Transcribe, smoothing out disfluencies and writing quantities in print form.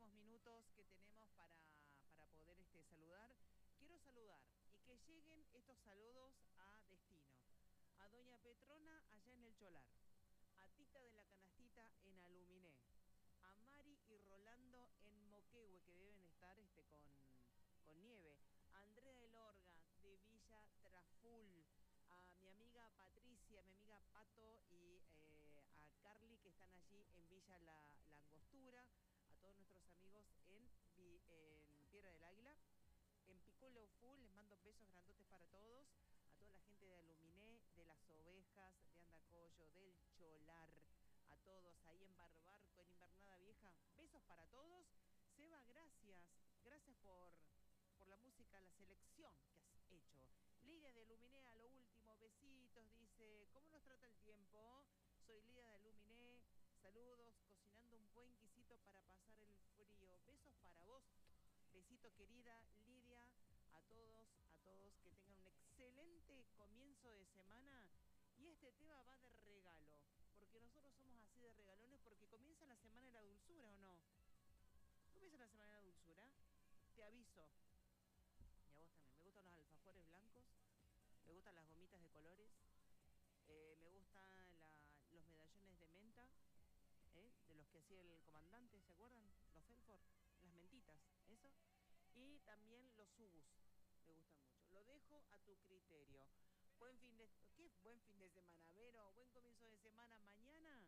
últimos minutos que tenemos para poder saludar. Quiero saludar y que lleguen estos saludos a destino. A Doña Petrona allá en el Cholar. A Tita de la Canastita en Aluminé. A Mari y Rolando en Moquehue, que deben estar con nieve. A Andrea Elorga de Villa Traful. A mi amiga Patricia, mi amiga Pato y a Carly, que están allí en Villa La Angostura. A todos nuestros amigos en Piedra del Águila. En Piccolo Full, les mando besos grandotes para todos. A toda la gente de Aluminé, de Las Ovejas, de Andacollo, del Cholar. A todos ahí en Barbarco, en Invernada Vieja. Besos para todos. Seba, gracias. Gracias por la música, la selección que has hecho. Lidia de Aluminé, a lo último, besitos, dice, ¿cómo nos trata el tiempo? Soy Lidia de Aluminé, saludos, cocinando un buen guisito para pasar el frío. Besos para vos. Besito querida Lidia, a todos, que tengan un excelente comienzo de semana. Y este tema va de regalo, porque nosotros somos así de regalones, porque comienza la semana de la dulzura, ¿o no? Comienza la semana de la dulzura, te aviso. Y a vos también, me gustan los alfajores blancos, me gustan las gomitas de colores, me gustan los medallones de menta, de los que hacía el comandante, ¿se acuerdan? Los Felford, las mentitas, eso. Y también los subus, me gustan mucho. Lo dejo a tu criterio. Buen fin de... ¿Qué buen fin de semana, Vero? Buen comienzo de semana mañana.